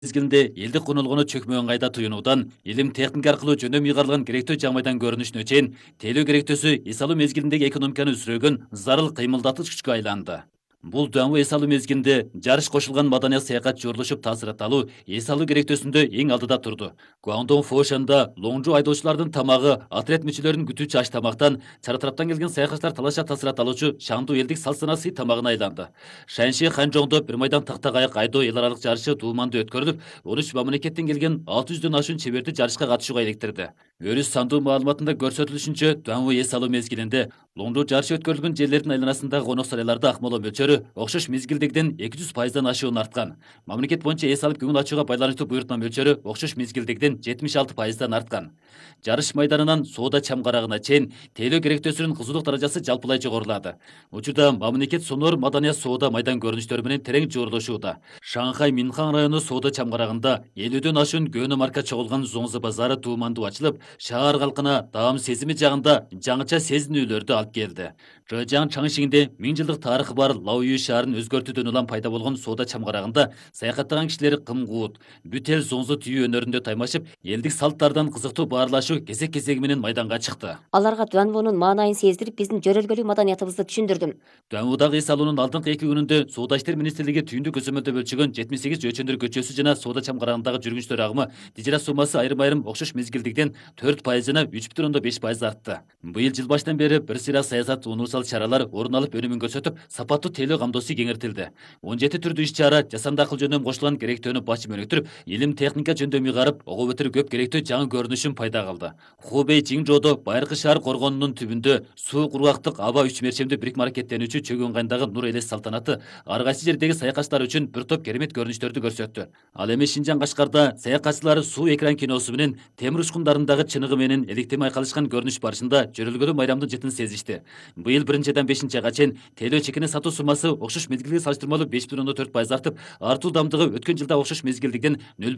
мезгилинде элдик кунулгуну чөкмөгөн кайда туюнуудан илим техника аркылуу жөнөм ыйгарылган керектөө жаңы көрүнүшүнө чейин тейлөө керектөөсү эс алуу мезгилиндеги экономиканы өсүрөгөн зарыл кыймылдатыч күчкө айланды. Бул даңгы эс алуу мезгилинде жарыш кошулган маданият саякат жорулушуп таасират алуу эс алуу керектөөсүндө эң алдыда турду. Гуандон Фошанда Лоңжу айдоочулардын тамагы отряд мүчөлөрүнүн күтүүчү аш тамактан чара-тараптан келген саякатчылар талаша таасират алуучу шаңдуу элдик салт санасы тамагына айланды. Шанши Ханжоңдо бир майдан такта каяк айдоо эл аралык жарышы Дууманда өткөрүлүп, 13 мамлекеттен келген 600дөн ашуун чеберди жарышка катышууга иликтирди. Өрүс сандуу маалыматында көрсөтүлүшүнчө, даңгы эс алуу мезгилинде Лоңжу жарышы өткөрүлгөн жерлердин айланасындагы конок сарайларда акмола мөлчөрү окшош мезгилдегиден 200%дан ашуун арткан. Мамлекет боюнча эс алып көңүл ачууга байланыштуу буйрутма мөлчөрү окшош мезгилдегиден 76%дан арткан. Жарыш майданынан соода чамгарагына чейин тейлөө керектөөсүнүн кызуулук даражасы жалпылай жогорулады. Учурда мамлекет сонор маданият соода майдан көрүнүштөрү менен терең жогорулушууда. Шанхай Минхан району соода чамгарагында 50дөн ашуун көөнө марка чогулган Зоңзы базары Дууманда ачылып, шаар калкына даам сезими жагында жаңыча сезинүүлөрдү алып келди. Жожаң Чаңшигинде 1000 жылдык тарыхы бар Лаоюй шаарын өзгөртүүдөн улам пайда болгон соода чамгарагында саякаттаган кишилер кымкуут, бүтел зоңзу түйүү өнөрүндө таймашып, элдик салттардан кызыктуу баарлашуу кезек-кезеги менен майданга чыкты. Аларга Дуанвонун маанайын сездирип, биздин жөрөлгөлүү маданиятыбызды түшүндүрдүм. Дуанвудагы эс алуунун алдыңкы 2 күнүндө Соода иштер министрлиги түйүндүк көзөмөлдө бөлчөгөн 78 жөчөндөр көчөсү жана соода чамгарагындагы жүргүнчүлөр агымы дижира суммасы айрым-айрым окшош мезгилдигден 4% жана 3,5% артты. Быйыл жыл башынан бери бир сыйра саясат универсал чаралар орун алып өнүмүн көрсөтүп, сапаттуу тейлөө камдоосу кеңейтилди. 17 түрдүү иш-чара жасанды акыл жөнүнөн кошулган керектөөнү башым өнүктүрүп, илим техника жөндөм ыйгарып, ого бетер көп керектөө жаңы көрүнүшүн пайда кылды. Хубей Жиңжоодо байыркы шаар коргоонунун түбүндө суу кургактык аба 3 мерчемдүү бирик аракеттенүүчү чөгөн кайындагы нур элес салтанаты ар кайсы жердеги саякатчылар үчүн бир топ керемет көрүнүштөрдү көрсөттү. Ал эми Шинжаң Кашкарда саякатчылар суу экран киносу менен темир учкундарындагы чыныгы менен электемей калышкан көрүнүш барышында жөрөлгөлүү майрамдын жытын сезишти. Быйыл 1-5 айга чейин тейлөө чекине сатуу суммасы окшош мезгилге салыштырмалуу 5,4% артып, артуу дамдыгы өткөн жылда окшош мезгилдигден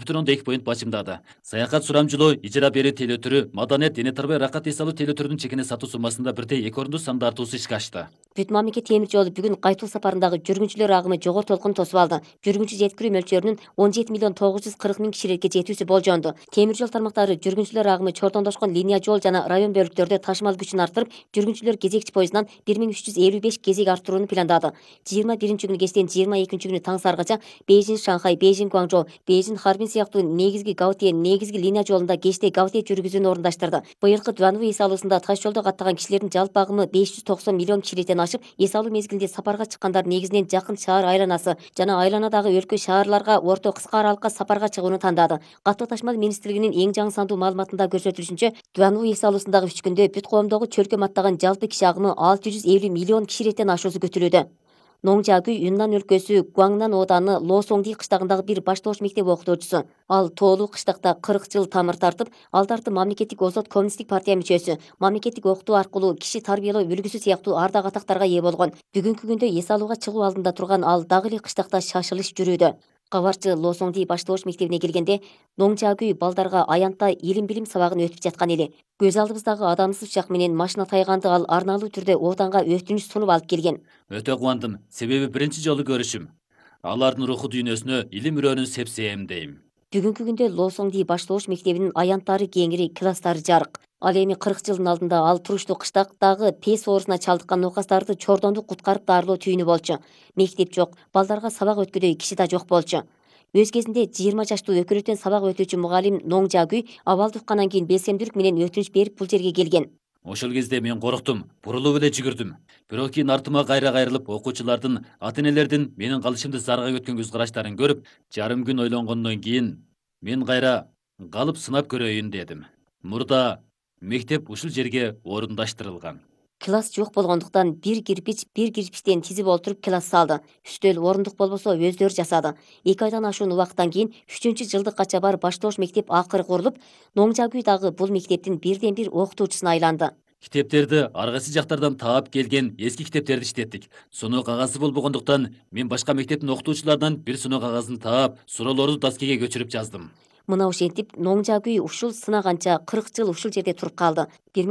0,2 башымдады. Саякат сурамжылоо, ижара берүү тейлөө түрү, маданият, дене тарбия ракат эс алуу тейлөө түрүнүн чекине сатуу суммасында бирдей 2 орунду санда артуусу ишке ашты. Бүт мамлекет темир жолу бүгүн кайтуу сапарындагы жүргүнчүлөр агымы жогору толкун тосуп алды. Жүргүнчү жеткирүү мөлчөрүнүн 17,940,000 кишиге жетүүсү болжонду. Темир жол тармактары жүргүнчүлөр агымы чордондошкон линия жол жана район бөлүктөрдө ташымал күчүн арттырып, жүргүнчүлөр кезекчи поездунан 1355 кезек арттырууну пландады. 21-күнү кечтен 22-күнү таң сааргача Бейжин Шанхай, Бейжин Гуаңжоу, Бейжин Харбин сыяктуу негизги Гаутие негизги линия жолунда кечте Гаутие жүргүзүүнү орундаштырды. Быйылкы Дуанву эс алуусунда таш жолдо каттаган кишилердин жалпы агымы 590 миллион кишилерден ашып, эс алуу мезгилинде сапарга чыккандар негизинен жакын шаар айланасы жана айланадагы өлкө шаарларга орто кыска аралыкка сапарга чыгууну тандады. Каттуу ташмал министрлигинин эң жаңы сандуу маалыматында көрсөтүлүшүнчө, Дуанву эс алуусундагы 3 күндө бүт коомдогу чөлкөм аттаган жалпы киши агымы 650 миллион кишилерден ашуусу күтүлүүдө. Ноңжагүй Юннан өлкөсү Гуаңнан ооданы Лосоңди кыштагындагы бир баштоош мектеп окутуучусу. Ал Тоолуу кыштакта 40 жыл тамыр тартып, алдарты мамлекеттик озот коммунисттик партия мүчөсү, мамлекеттик окутуу аркылуу киши тарбиялоо үлгүсү сыяктуу ардак атактарга ээ болгон. Бүгүнкү күндө эс алууга чыгуу алдында турган ал дагы эле кыштакта шашылыш жүрүүдө. Кабарчы Лосоңди баштоош мектебине келгенде, Ноңжагүй балдарга аянтта илим-билим сабагын өтүп жаткан эле. Көз алдыбыздагы адамсыз учак менен машина тайганды ал арналуу түрдө отанга өтүнүч сунуп алып келген. Өтө кубандым, себеби биринчи жолу көрүшүм. Алардын руху дүйнөсүнө илим үрөөнүн сепсейм дейм. Бүгүнкү күндө Лосоңди баштоош мектебинин аянттары кеңири, класстары жарык. Ал эми 40 жылдын алдында ал туруштуу кыштактагы пес оорусуна чалдыккан нокастарды чордонду куткарып дарылоо түйүнү болчу. Мектеп жок, балдарга сабак өткөдөй киши да жок болчу. Өз кезинде 20 жаштуу өкүлөтөн сабак өтүүчү мугалим Ноңжагүй абалды уккандан кийин белсемдүүлүк менен өтүнүч берип бул жерге келген. Ошол кезде мен коруктум, бурулуп эле жүгүрдүм. Бирок кийин артыма кайрылып, окуучулардын, ата-энелердин менин калышымды зарга өткөн көз караштарын көрүп, жарым күн ойлонгондон кийин мен кайра калып сынап көрөйүн дедим. Мурда мектеп ушул жерге орундаштырылган. Класс жок болгондуктан бир кирпичтен тизип олтуруп класс салды. Үстөл орундук болбосо өздөрү жасады. 2 айдан ашуун убакыттан кийин 3-жылдыккача бар баштоош мектеп акыры курулуп, Ноңжагүй дагы бул мектептин бирден бир окутуучусуна айланды. Китептерди ар кайсы жактардан таап келген эски китептерди иштеттик. Суноо кагазы болбогондуктан мен башка мектептин окутуучуларынан бир суноо кагазын таап, суроолорду доскеге көчүрүп жаздым. Мына ошентип Ноңжагүй ушул сынаганча 40 жыл ушул жерде туруп калды.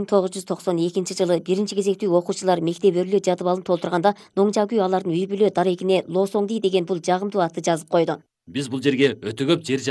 1992 жылы биринчи кезектүү окуучулар мектеп өрлөө жадыбалын толтурганда Ноңжагүй алардын үй бүлө дарегине Лосоңди деген бул жагымдуу атты жазып койду. Биз бул жерге өтө көп жер